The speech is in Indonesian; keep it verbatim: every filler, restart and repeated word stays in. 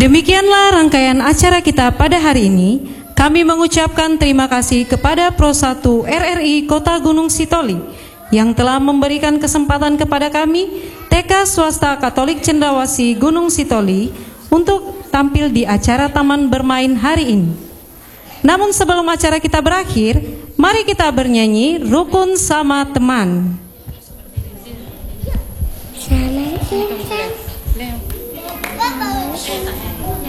Demikianlah rangkaian acara kita pada hari ini. Kami mengucapkan terima kasih kepada Pro satu R R I Kota Gunung Sitoli yang telah memberikan kesempatan kepada kami T K Swasta Katolik Cendrawasih Gunung Sitoli untuk tampil di acara Taman Bermain hari ini. Namun sebelum acara kita berakhir, mari kita bernyanyi Rukun Sama Teman. Sama kita.